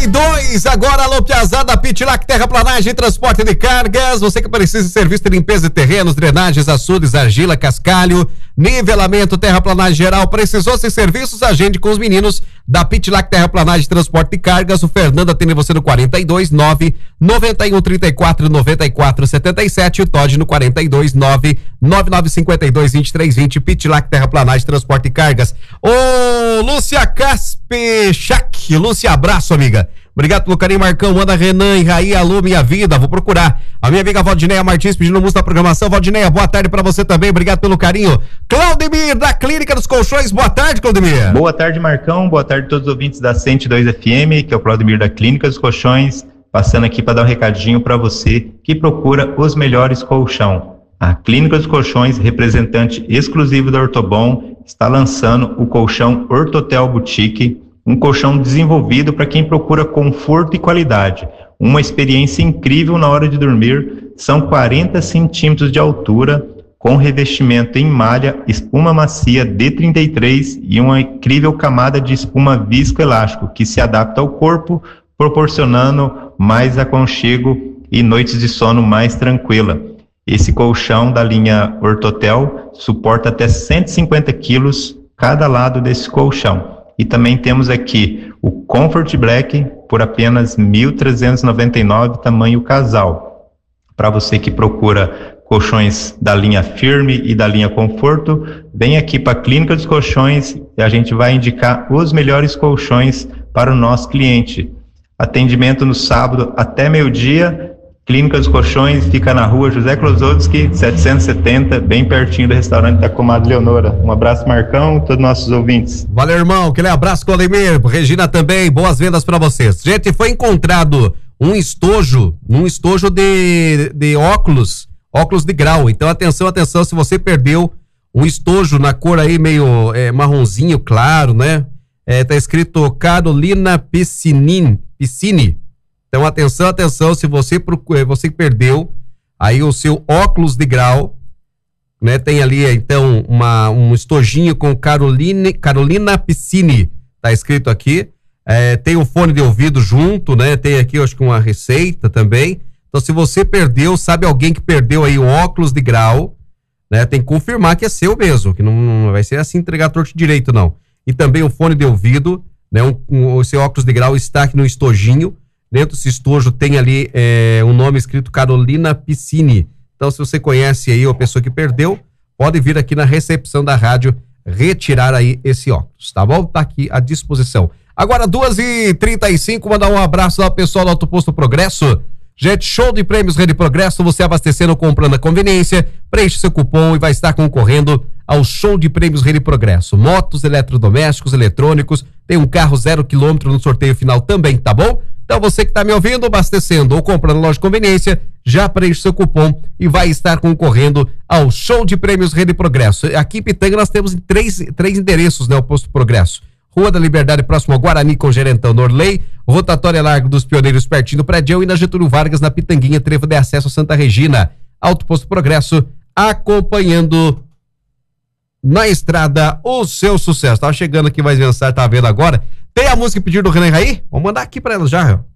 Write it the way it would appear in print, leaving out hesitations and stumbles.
42, agora alô Piazada, Pitlac, terraplanagem, transporte de cargas, você que precisa de serviço de limpeza de terrenos, drenagens, açudes, argila, cascalho, nivelamento, terraplanagem geral, precisou de serviços, agende com os meninos da Pitlac, terraplanagem, transporte de cargas. O Fernando atende você no 42 9 91 34 94 77, o Todd no 42 9 9952 23 20, Pitlac, terraplanagem, transporte de cargas. Ô Lúcia Caspechac, Lúcia, abraço, amiga. Obrigado pelo carinho, Marcão. Manda Renan e Raí, alô, minha vida. Vou procurar. A minha amiga Valdineia Martins pedindo música da programação. Valdineia, boa tarde pra você também. Obrigado pelo carinho. Claudemir, da Clínica dos Colchões. Boa tarde, Claudemir. Boa tarde, Marcão. Boa tarde a todos os ouvintes da 102 FM, que é o Claudemir da Clínica dos Colchões. Passando aqui para dar um recadinho para você que procura os melhores colchão. A Clínica dos Colchões, representante exclusivo da Ortobon, está lançando o colchão Ortotel Boutique, um colchão desenvolvido para quem procura conforto e qualidade. Uma experiência incrível na hora de dormir. São 40 centímetros de altura, com revestimento em malha, espuma macia D33 e uma incrível camada de espuma viscoelástico que se adapta ao corpo, proporcionando mais aconchego e noites de sono mais tranquila. Esse colchão da linha Ortotel suporta até 150 quilos cada lado desse colchão. E também temos aqui o Comfort Black por apenas R$ 1.399, tamanho casal. Para você que procura colchões da linha Firme e da linha Conforto, vem aqui para a Clínica dos Colchões e a gente vai indicar os melhores colchões para o nosso cliente. Atendimento no sábado até meio-dia. Clínica dos Colchões fica na rua José Klosowski, 770, bem pertinho do restaurante da Comadre Leonora. Um abraço, Marcão, todos os nossos ouvintes. Valeu, irmão. Aquele abraço, Claudemir. Regina também, boas vendas para vocês. Gente, foi encontrado um estojo de óculos de grau. Então, atenção, se você perdeu um estojo na cor aí meio marronzinho, claro, né? Tá escrito Carolina Piscini. Então, atenção, se você perdeu aí o seu óculos de grau, né? Tem ali, então, um estojinho com Carolina Piscini, tá escrito aqui. Tem um fone de ouvido junto, né? Tem aqui, eu acho que uma receita também. Então, se você perdeu, sabe alguém que perdeu aí o óculos de grau, né? Tem que confirmar que é seu mesmo, que não vai ser assim entregar torto direito, não. E também um fone de ouvido, né? O seu óculos de grau está aqui no estojinho. Dentro desse estojo tem ali um nome escrito Carolina Piscini. Então, se você conhece aí a pessoa que perdeu, pode vir aqui na recepção da rádio retirar aí esse óculos, tá bom? Tá aqui à disposição. Agora, 2h35, mandar um abraço ao pessoal do Alto Posto Progresso. Gente, show de prêmios Rede Progresso, você abastecendo ou comprando a conveniência, preenche seu cupom e vai estar concorrendo ao show de prêmios Rede Progresso. Motos, eletrodomésticos, eletrônicos, tem um carro 0 km no sorteio final também, tá bom? Então você que está me ouvindo, abastecendo ou comprando na loja de conveniência, já preenche seu cupom e vai estar concorrendo ao show de prêmios Rede Progresso. Aqui em Pitanga nós temos três endereços, né? O Posto Progresso. Rua da Liberdade, próximo ao Guarani, com Gerentão Norley, Rotatória Largo dos Pioneiros, pertinho do Prédio, e na Getúlio Vargas, na Pitanguinha, trevo de acesso a Santa Regina. Alto Posto Progresso, acompanhando na estrada o seu sucesso. Tava chegando aqui mais mensagem, tá vendo agora? Tem a música pedir do Renan Raí? Vamos mandar aqui pra ela já,